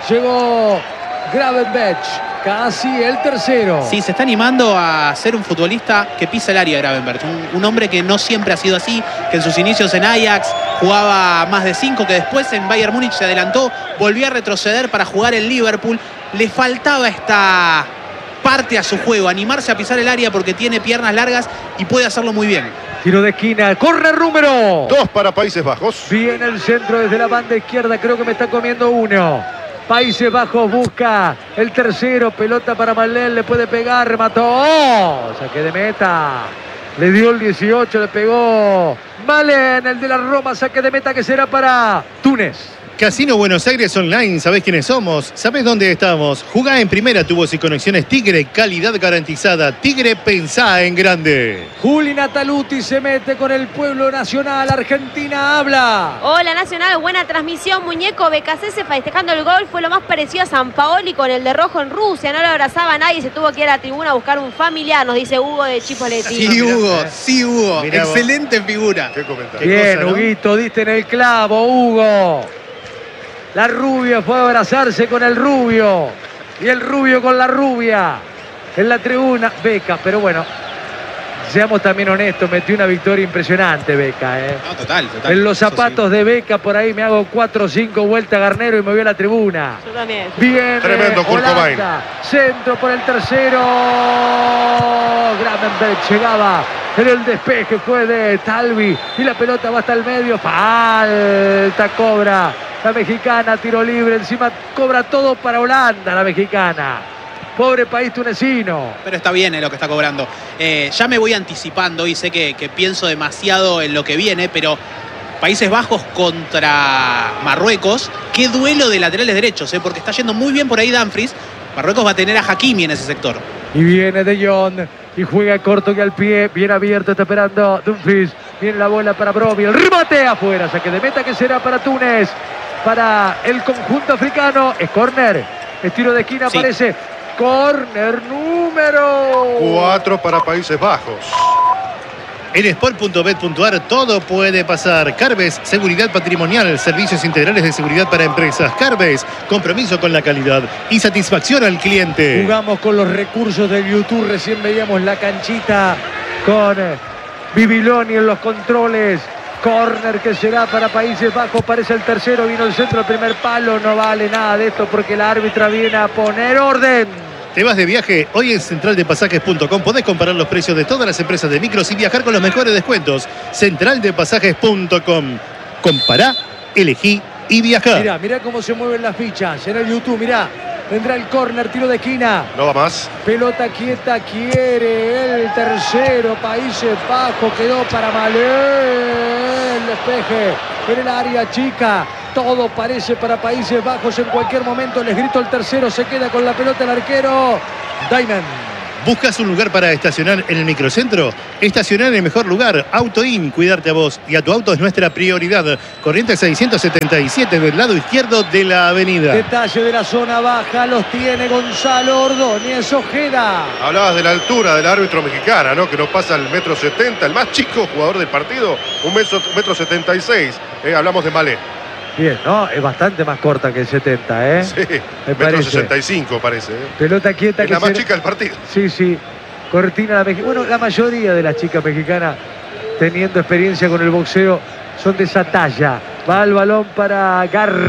Llegó Gravenberch. Casi el tercero. Sí, se está animando a ser un futbolista que pisa el área, Gravenberch. Un hombre que no siempre ha sido así, que en sus inicios en Ajax jugaba más de 5, que después en Bayern Múnich se adelantó, volvió a retroceder para jugar en Liverpool. Le faltaba esta parte a su juego, animarse a pisar el área porque tiene piernas largas y puede hacerlo muy bien. Tiro de esquina, corre número 2 para Países Bajos. Viene el centro desde la banda izquierda, creo que me está comiendo uno. Países Bajos busca el tercero, pelota para Marlén, le puede pegar, remató, saque de meta, le dio el 18, le pegó Malen, el de la Roma, saque de meta que será para Túnez. Casino Buenos Aires Online, ¿sabés quiénes somos? ¿Sabés dónde estamos? Jugá en primera, tubos y conexiones Tigre, calidad garantizada. Tigre, pensá en grande. Juli Nataluti se mete con el pueblo nacional, Argentina habla. Hola Nacional, buena transmisión, muñeco. BKC festejando el gol, fue lo más parecido a San Paoli con el de rojo en Rusia, no lo abrazaba a nadie, se tuvo que ir a la tribuna a buscar un familiar, nos dice Hugo de Chipoleti. Sí, Hugo, Mirá vos. excelente figura. ¿Qué comentario? Bien, cosa, ¿no? Huguito, diste en el clavo, Hugo. La rubia fue a abrazarse con el rubio. Y el rubio con la rubia. En la tribuna, Beca. Pero bueno, seamos también honestos, metió una victoria impresionante, Beca. No, total. En los Eso zapatos de Beca, por ahí me hago 4 o 5 vueltas Garnero y me voy a la tribuna. Yo también. Viene Tremendo Kurt Cobain. Holanda. Centro por el tercero. Gravenberch llegaba. En el despeje fue de Talvi. Y la pelota va hasta el medio. Falta cobra la mexicana. Tiro libre. Encima cobra todo para Holanda la mexicana. Pobre país tunecino. Pero está bien lo que está cobrando. Ya me voy anticipando y sé que pienso demasiado en lo que viene, pero Países Bajos contra Marruecos, qué duelo de laterales derechos, porque está yendo muy bien por ahí Dumfries. Marruecos va a tener a Hakimi en ese sector. Y viene De Jong y juega corto y al pie, bien abierto, está esperando Dumfries. Viene la bola para Bromi, el remate afuera, saque de meta que será para Túnez, para el conjunto africano. Es córner, es tiro de esquina, Sí. aparece córner número 4 para Países Bajos. En sport.bet.ar todo puede pasar. Carbes, seguridad patrimonial, servicios integrales de seguridad para empresas. Carbes, compromiso con la calidad y satisfacción al cliente. Jugamos con los recursos del YouTube, recién veíamos la canchita con Bibiloni en los controles. Córner que será para Países Bajos, parece el tercero, vino el centro, el primer palo, no vale nada de esto porque la árbitra viene a poner orden. ¿Te vas de viaje? Hoy en centraldepasajes.com podés comparar los precios de todas las empresas de micros y viajar con los mejores descuentos. Centraldepasajes.com. Compará, elegí y viajá. Mirá cómo se mueven las fichas en el YouTube, mirá. Vendrá el córner, tiro de esquina. No va más. Pelota quieta, quiere el tercero. Países Bajos, quedó para Malé. El despeje en el área chica. Todo parece para Países Bajos. En cualquier momento les grito el tercero. Se queda con la pelota el arquero Diamond. ¿Buscas un lugar para estacionar en el microcentro? Estacionar en el mejor lugar. AutoIn, cuidarte a vos y a tu auto es nuestra prioridad. Corrientes 677 del lado izquierdo de la avenida. Detalle de la zona baja, los tiene Gonzalo Ordóñez Ojeda. Hablabas de la altura del árbitro mexicana, ¿no? Que no pasa el 1,70 m, el más chico jugador del partido, 1,76 m. Hablamos de Malé. Bien, ¿no? Es bastante más corta que el 70, ¿eh? Sí, Me parece. 1,65 m parece. Pelota quieta. Es que la más chica del partido. Sí, sí. Cortina la mexicana. Bueno, la mayoría de las chicas mexicanas, teniendo experiencia con el boxeo, son de esa talla. Va el balón para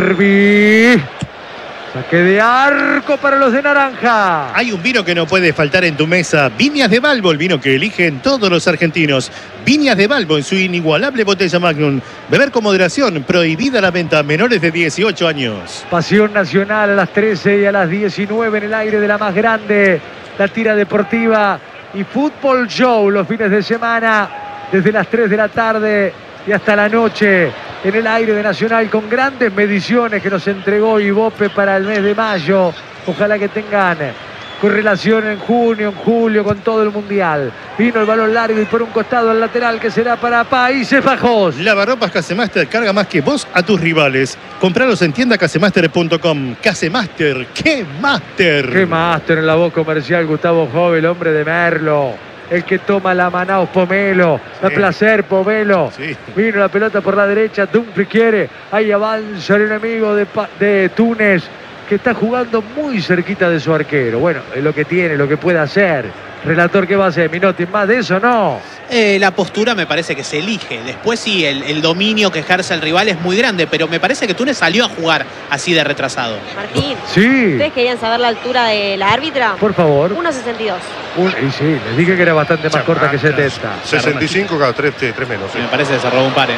Garbi. Saque de arco para los de naranja. Hay un vino que no puede faltar en tu mesa. Viñas de Balbo, el vino que eligen todos los argentinos. Viñas de Balbo en su inigualable botella Magnum. Beber con moderación, prohibida la venta a menores de 18 años. Pasión nacional a las 13 y a las 19 en el aire de la más grande. La tira deportiva y Fútbol Show los fines de semana desde las 3 de la tarde y hasta la noche en el aire de Nacional con grandes mediciones que nos entregó Ibope para el mes de mayo. Ojalá que tengan correlación en junio, en julio con todo el mundial. Vino el balón largo y por un costado al lateral que será para Países Bajos. Lavarropas Casemaster carga más que vos a tus rivales. Compralos en tienda casemaster.com. Casemaster, ¡qué máster! ¡Qué máster en la voz comercial! Gustavo Jove, el hombre de Merlo. El que toma la Manaus Pomelo. Da placer, Pomelo. Sí. Vino la pelota por la derecha. Dumfries quiere. Ahí avanza el enemigo de Túnez, que está jugando muy cerquita de su arquero. Bueno, es lo que tiene, lo que puede hacer. Relator, ¿qué va a hacer? Minotti, ¿más de eso no? La postura me parece que se elige. Después sí, el dominio que ejerce el rival es muy grande, pero me parece que Túnez salió a jugar así de retrasado. Martín, Sí. ¿ustedes querían saber la altura de la árbitra? Por favor. 1,62. Y sí, les dije que era bastante más corta que 70. 65 cada 3 menos. Me parece que se robó un par, ¿eh?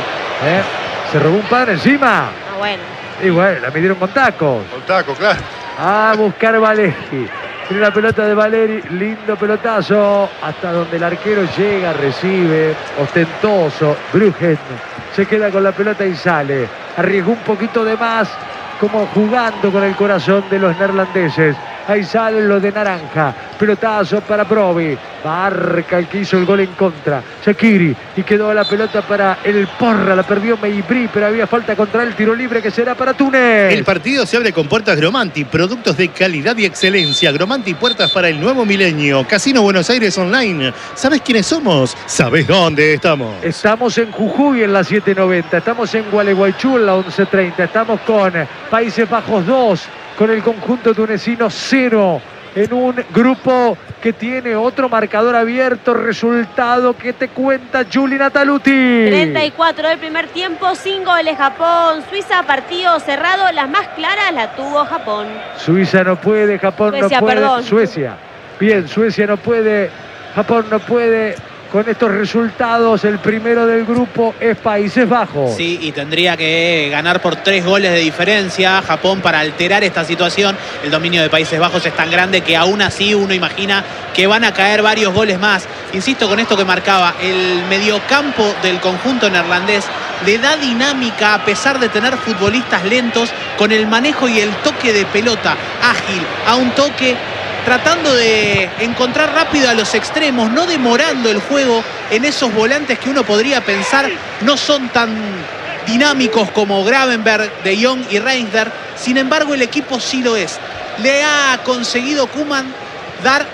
Se robó un par encima. Ah, bueno. Y bueno, la midieron con tacos. Con taco, claro. A buscar Valeri. Tiene la pelota de Valeri. Lindo pelotazo. Hasta donde el arquero llega, recibe. Ostentoso. Bruggen se queda con la pelota y sale. Arriesgó un poquito de más. Como jugando con el corazón de los neerlandeses. Ahí salen los de naranja. Pelotazo para Brovi. Marca el que hizo el gol en contra. Shaqiri. Y quedó la pelota para el Porra. La perdió Meibri, pero había falta contra el tiro libre que será para Túnez. El partido se abre con puertas Gromanti. Productos de calidad y excelencia. Gromanti, puertas para el nuevo milenio. Casino Buenos Aires Online. ¿Sabés quiénes somos? ¿Sabés dónde estamos? Estamos en Jujuy en la 790. Estamos en Gualeguaychú en la 1130. Estamos con Países Bajos 2. Con el conjunto tunecino 0 en un grupo que tiene otro marcador abierto, resultado que te cuenta Juli Nataluti. 34 del primer tiempo, 5 goles Japón, Suiza, partido cerrado, las más claras la tuvo Japón. Suiza no puede, Japón Suecia, no puede. perdón. Suecia. Bien, Suecia no puede, Japón no puede. Con estos resultados, el primero del grupo es Países Bajos. Sí, y tendría que ganar por 3 goles de diferencia Japón para alterar esta situación. El dominio de Países Bajos es tan grande que aún así uno imagina que van a caer varios goles más. Insisto con esto que marcaba, el mediocampo del conjunto neerlandés le da dinámica a pesar de tener futbolistas lentos, con el manejo y el toque de pelota ágil, a un toque tratando de encontrar rápido a los extremos, no demorando el juego en esos volantes que uno podría pensar no son tan dinámicos como Gravenberg, De Jong y Reinders. Sin embargo, el equipo sí lo es. Le ha conseguido Koeman dar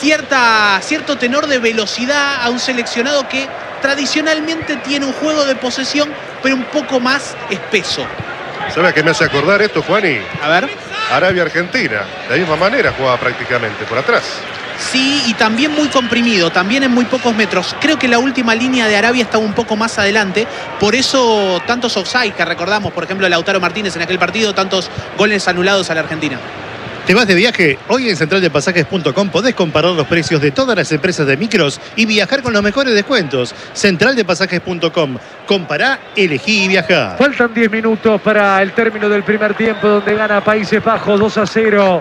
cierto tenor de velocidad a un seleccionado que tradicionalmente tiene un juego de posesión, pero un poco más espeso. ¿Sabe a qué me hace acordar esto, Juani? A ver. Arabia-Argentina. De la misma manera jugaba prácticamente, por atrás. Sí, y también muy comprimido, también en muy pocos metros. Creo que la última línea de Arabia estaba un poco más adelante. Por eso tantos offside que recordamos, por ejemplo, Lautaro Martínez en aquel partido, tantos goles anulados a la Argentina. ¿Te vas de viaje? Hoy en centraldepasajes.com podés comparar los precios de todas las empresas de micros y viajar con los mejores descuentos. Centraldepasajes.com. Compará, elegí y viajá. Faltan 10 minutos para el término del primer tiempo, donde gana Países Bajos 2-0.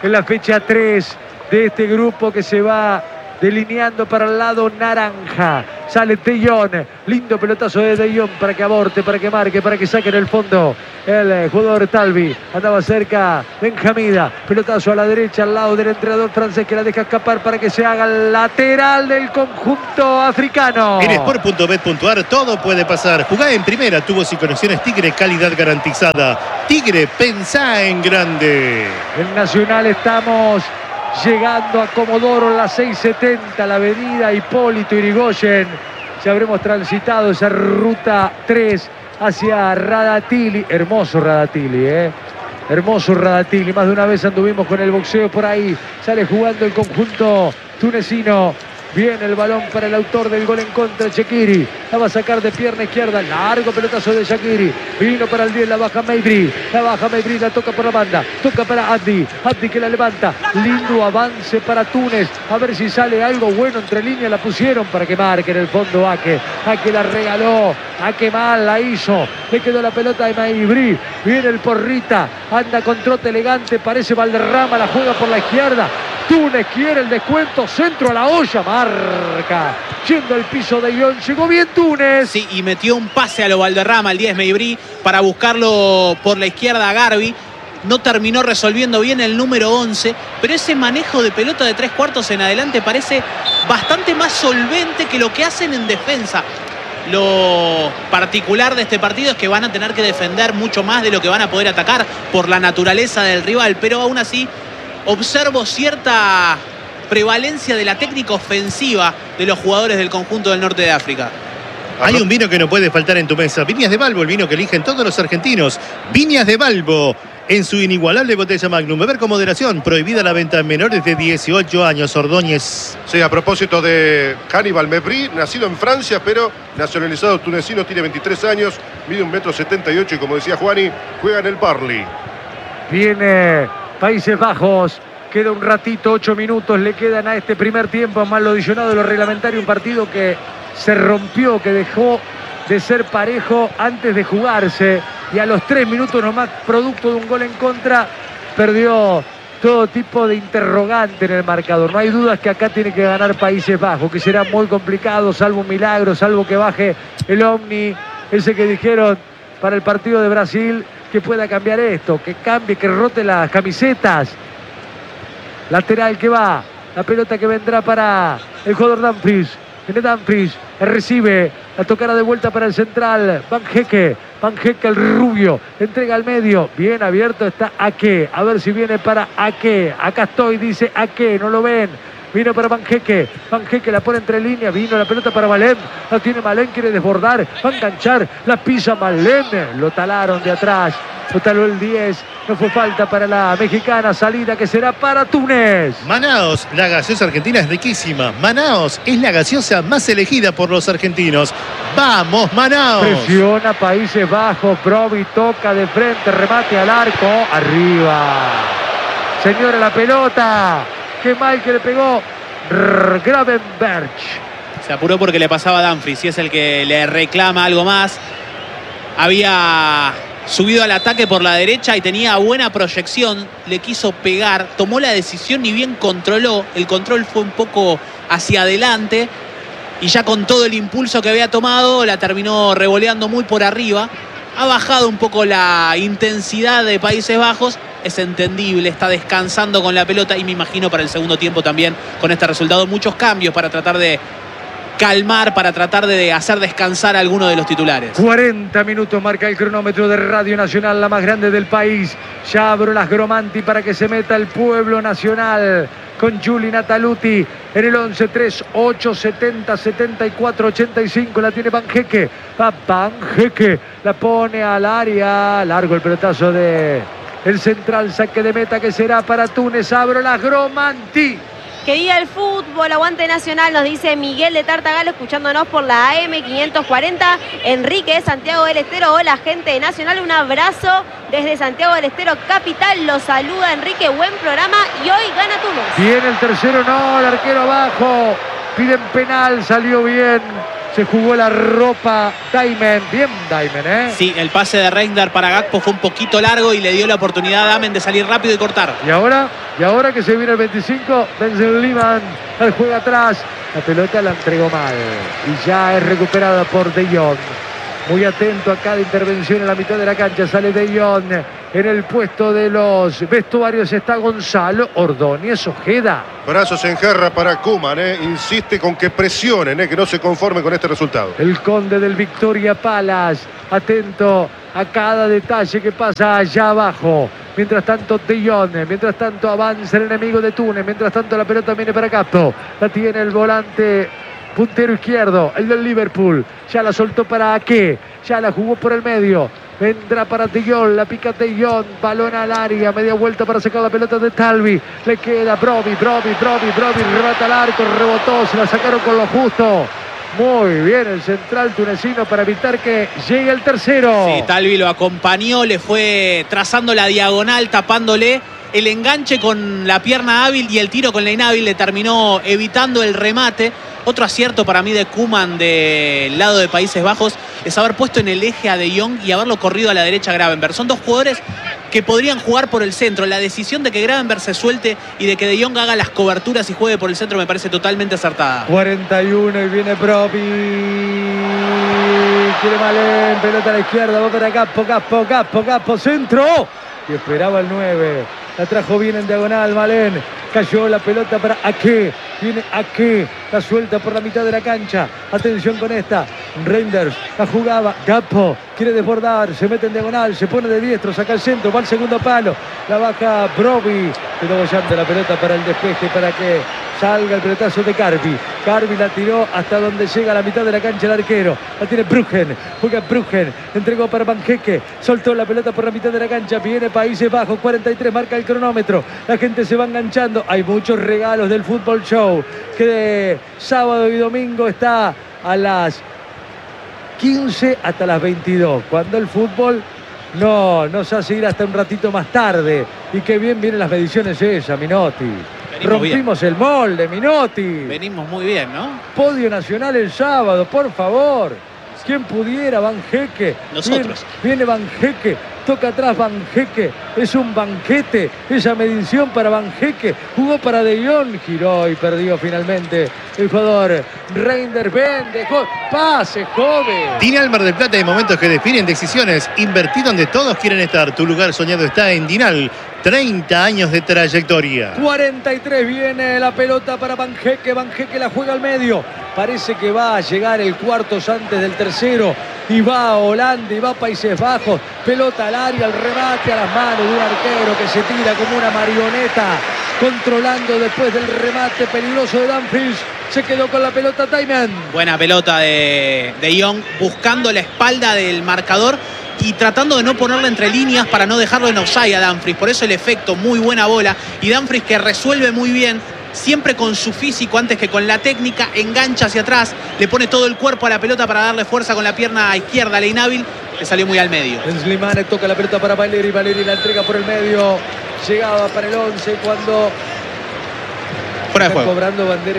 en la fecha 3 de este grupo que se va delineando para el lado naranja. Sale De Jong, lindo pelotazo de De Jong para que aborte, para que marque, para que saque en el fondo el jugador Talvi. Andaba cerca Benjamida, pelotazo a la derecha al lado del entrenador francés que la deja escapar para que se haga el lateral del conjunto africano. En sport.bet.ar todo puede pasar. Jugá en primera, tubos y conexiones Tigre, calidad garantizada. Tigre, pensá en grande. En Nacional estamos llegando a Comodoro, la 670, la avenida Hipólito Yrigoyen. Ya habremos transitado esa ruta 3 hacia Radatili. Hermoso Radatili, hermoso Radatili. Más de una vez anduvimos con el boxeo por ahí. Sale jugando el conjunto tunecino. Viene el balón para el autor del gol en contra, Shaqiri. La va a sacar de pierna izquierda. Largo pelotazo de Shaqiri. Vino para el 10, la baja Mejbri. La toca por la banda. Toca para Abdi. Abdi que la levanta. Lindo avance para Túnez. A ver si sale algo bueno entre líneas. La pusieron para que marque en el fondo Ake. Ake la regaló. Ake mal la hizo. Le quedó la pelota de Mejbri. Viene el Porrita. Anda con trote elegante. Parece Valderrama. La juega por la izquierda. Túnez quiere el descuento, centro a la olla, marca, yendo al piso de Jong, llegó bien Túnez. Sí, y metió un pase a lo Valderrama, el 10 Mejbri, para buscarlo por la izquierda a Garbi. No terminó resolviendo bien el número 11, pero ese manejo de pelota de 3/4 en adelante parece bastante más solvente que lo que hacen en defensa. Lo particular de este partido es que van a tener que defender mucho más de lo que van a poder atacar por la naturaleza del rival, pero aún así observo cierta prevalencia de la técnica ofensiva de los jugadores del conjunto del norte de África. Hay un vino que no puede faltar en tu mesa. Viñas de Balbo, el vino que eligen todos los argentinos. Viñas de Balbo, en su inigualable botella Magnum. Beber con moderación. Prohibida la venta en menores de 18 años. Ordóñez. Sí, a propósito de Hannibal Mejbri, nacido en Francia, pero nacionalizado tunecino, tiene 23 años, mide 1,78 m y como decía Juani, juega en el Burnley. Viene Países Bajos, queda un ratito, 8 minutos le quedan a este primer tiempo, más lo adicionado de lo reglamentario, un partido que se rompió, que dejó de ser parejo antes de jugarse y a los 3 minutos nomás, producto de un gol en contra, perdió todo tipo de interrogante en el marcador. No hay dudas que acá tiene que ganar Países Bajos, que será muy complicado, salvo un milagro, salvo que baje el Omni, ese que dijeron para el partido de Brasil, que pueda cambiar esto, que cambie, que rote las camisetas. Lateral que va, la pelota que vendrá para el jugador Dumfries. Viene Dumfries, recibe, la tocará de vuelta para el central, Van Hecke el rubio, entrega al medio, bien abierto está Ake, a ver si viene para Ake, acá estoy, dice Ake, no lo ven. Vino para Van Hecke la pone entre líneas, vino la pelota para Malén, la tiene Malén, quiere desbordar, va a enganchar, la pisa Malén, lo talaron de atrás, lo taló el 10, no fue falta para la mexicana, salida que será para Túnez. Manaos, la gaseosa argentina es riquísima. Manaos es la gaseosa más elegida por los argentinos. ¡Vamos, Manaos! Presiona Países Bajos, Broby toca de frente, remate al arco, arriba. Señora, la pelota. Qué mal que le pegó Gravenberch. Se apuró porque le pasaba a Dumfries y es el que le reclama algo más. Había subido al ataque por la derecha y tenía buena proyección. Le quiso pegar, tomó la decisión, ni bien controló. El control fue un poco hacia adelante y ya con todo el impulso que había tomado la terminó revoleando muy por arriba. Ha bajado un poco la intensidad de Países Bajos. Es entendible, está descansando con la pelota y me imagino para el segundo tiempo también con este resultado muchos cambios para tratar de calmar, para tratar de hacer descansar a alguno de los titulares. 40 minutos marca el cronómetro de Radio Nacional, la más grande del país. Ya abro las Gromanti para que se meta el pueblo nacional con Juli Nataluti en el 11 3 8 70 74 85. La tiene Van Hecke. Va Van Hecke, la pone al área. Largo el pelotazo de el central, saque de meta que será para Túnez. Abro las Gromanti. Que viva el fútbol, aguante Nacional, nos dice Miguel de Tartagal, escuchándonos por la AM 540. Enrique de Santiago del Estero, hola gente de Nacional, un abrazo desde Santiago del Estero, capital. Los saluda Enrique, buen programa y hoy gana Túnez. Viene el tercero, no, el arquero abajo. Piden penal, salió bien. Se jugó la ropa Daimen. Bien Daimen, ¿eh? Sí, el pase de Reinders para Gakpo fue un poquito largo y le dio la oportunidad a Damen de salir rápido y cortar. Y ahora que se viene el 25, Denzel Liman, el juega atrás. La pelota la entregó mal. Y ya es recuperada por De Jong. Muy atento a cada intervención en la mitad de la cancha. Sale De Jong. En el puesto de los vestuarios está Gonzalo Ordóñez Ojeda. Brazos en jarra para Koeman, insiste con que presionen, que no se conforme con este resultado. El conde del Victoria Palace, atento a cada detalle que pasa allá abajo. Mientras tanto De Jong, mientras tanto avanza el enemigo de Túnez, mientras tanto la pelota viene para Gakpo. La tiene el volante puntero izquierdo, el del Liverpool. Ya la soltó para Ake, ya la jugó por el medio. Vendrá para De Jong, la pica De Jong, balón al área, media vuelta para sacar la pelota de Talvi. Le queda Brobbey, remata al arco, rebotó, se la sacaron con lo justo. Muy bien el central tunecino para evitar que llegue el tercero. Sí, Talvi lo acompañó, le fue trazando la diagonal, tapándole el enganche con la pierna hábil y el tiro con la inhábil, le terminó evitando el remate. Otro acierto para mí de Koeman del lado de Países Bajos es haber puesto en el eje a De Jong y haberlo corrido a la derecha a Gravenberch. Son dos jugadores que podrían jugar por el centro. La decisión de que Gravenberch se suelte y de que De Jong haga las coberturas y juegue por el centro me parece totalmente acertada. 41 y viene Brobbey. Quiere Malén, pelota a la izquierda, va para Gakpo, centro. Y esperaba el 9. La trajo bien en diagonal Malén. Cayó la pelota para Ake. Viene Ake. La suelta por la mitad de la cancha. Atención con esta. Reinders la jugaba. Gakpo quiere desbordar. Se mete en diagonal. Se pone de diestro. Saca el centro. Va al segundo palo. La baja Brobbey. Quedó bollante la pelota para el despeje. Para que salga el pelotazo de Carby. Carby la tiró hasta donde llega a la mitad de la cancha el arquero. La tiene Bruggen. Juega Bruggen. Entregó para Van Hecke. Soltó la pelota por la mitad de la cancha. Viene Países Bajos. 43. Marca el cronómetro. La gente se va enganchando. Hay muchos regalos del Fútbol Show. Que de sábado y domingo está a las 15 hasta las 22. Cuando el fútbol no nos hace ir hasta un ratito más tarde. Y qué bien vienen las mediciones esa, Minotti. Rompimos el molde, Minotti. Venimos muy bien, ¿no? Podio nacional el sábado, por favor. ¿Quién pudiera? Van Hecke. Nosotros. Viene Van Hecke. Toca atrás Van Hecke. Es un banquete. Esa medición para Van Hecke. Jugó para De Jong. Giró y perdió finalmente el jugador. Reinders vende. Pase, joven. Dinal Mar del Plata, hay momentos que definen decisiones. Invertí donde todos quieren estar. Tu lugar soñado está en Dinal. 30 años de trayectoria. 43 viene la pelota para Van Hecke. Van Hecke la juega al medio. Parece que va a llegar el cuartos antes del tercero. Y va a Holanda y va a Países Bajos. Pelota al área, el remate a las manos de un arquero que se tira como una marioneta. Controlando después del remate peligroso de Dumfries. Se quedó con la pelota Taimen. Buena pelota de Jong, buscando la espalda del marcador y tratando de no ponerla entre líneas para no dejarlo en offside a Dumfries. Por eso el efecto, muy buena bola. Y Dumfries que resuelve muy bien, siempre con su físico antes que con la técnica, engancha hacia atrás, le pone todo el cuerpo a la pelota para darle fuerza con la pierna izquierda, la inhábil, le salió muy al medio. Slimane toca la pelota para Valeri, Valeri la entrega por el medio, llegaba para el 11 cuando fuera de juego. Cobrando bandera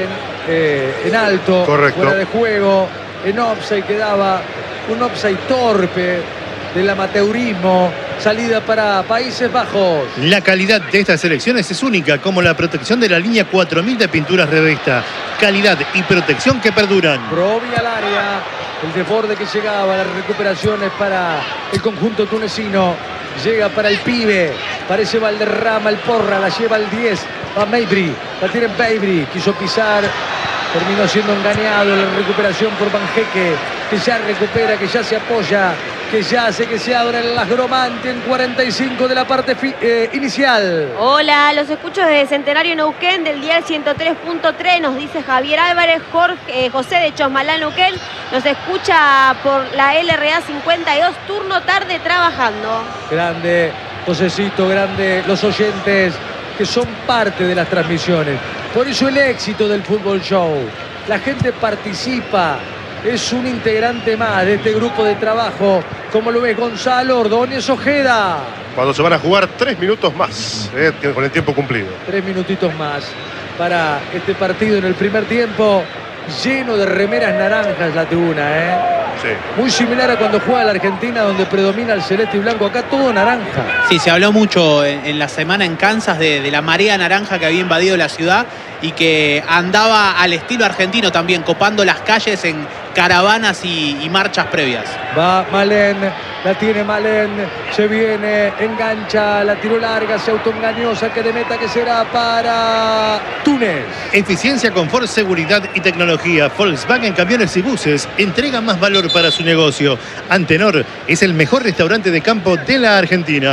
en alto, correcto. Fuera de juego, en offside quedaba un offside torpe del amateurismo. Salida para Países Bajos. La calidad de estas selecciones es única, como la protección de la línea 4000 de pinturas Revesta. Calidad y protección que perduran. Brobbey al área, el desborde que llegaba, las recuperaciones para el conjunto tunecino. Llega para el pibe, parece Valderrama, el Porra, la lleva al 10, a Mabry, la tiene Mabry, quiso pisar, terminó siendo engañado en la recuperación por Van Hecke, que ya recupera, que ya se apoya, que ya hace que se abra el Lagromante en 45 de la parte inicial. Hola, los escucho desde Centenario Neuquén, del dial 103.3, nos dice Javier Álvarez. José de Chosmalal, Neuquén, nos escucha por la LRA 52, turno tarde trabajando. Grande, Josecito, grande, los oyentes que son parte de las transmisiones. Por eso el éxito del Fútbol Show. La gente participa. Es un integrante más de este grupo de trabajo. Como lo ves, Gonzalo Ordóñez Ojeda. Cuando se van a jugar 3 minutos más, con el tiempo cumplido. 3 minutitos más para este partido en el primer tiempo. lleno de remeras naranjas la tribuna, ¿eh? Sí. Muy similar a cuando juega la Argentina, donde predomina el celeste y blanco. Acá todo naranja. Sí, se habló mucho en la semana en Kansas de la marea naranja que había invadido la ciudad y que andaba al estilo argentino también, copando las calles en caravanas y marchas previas. Va Malén, la tiene Malén, se viene, engancha, la tiró larga, se autoengañó, saque de meta que será para Túnez. Eficiencia, confort, seguridad y tecnología. Volkswagen Camiones y Buses entrega más valor para su negocio. Antenor es el mejor restaurante de campo de la Argentina.